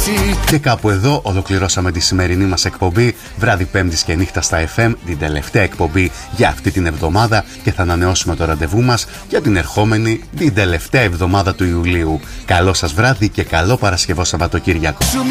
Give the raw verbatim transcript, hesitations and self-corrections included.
Και κάπου εδώ ολοκληρώσαμε τη σημερινή μας εκπομπή βράδυ Πέμπτης και νύχτα στα εφ εμ, την τελευταία εκπομπή για αυτή την εβδομάδα, και θα ανανεώσουμε το ραντεβού μας για την ερχόμενη, την τελευταία εβδομάδα του Ιουλίου. Καλό σας βράδυ και καλό Παρασκευό Σαββατοκύριακο.